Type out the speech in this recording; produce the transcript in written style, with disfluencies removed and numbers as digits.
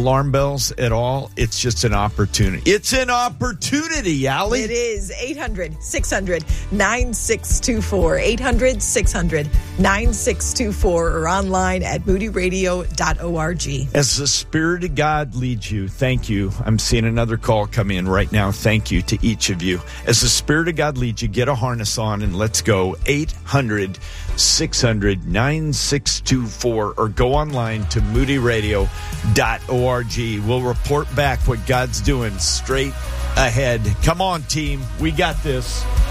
alarm bells at all. It's just an opportunity. It's an opportunity, Allie. It is 800-600-9624. 800-600-9624 or online at moodyradio.org. As the Spirit of God leads you, thank you. I'm seeing another call come in right now. Thank you to each of you. As the Spirit of God leads you, get a harness on and let's go. 800-600-9624 or go online to moodyradio.org. We'll report back what God's doing straight ahead. Come on, team. We got this.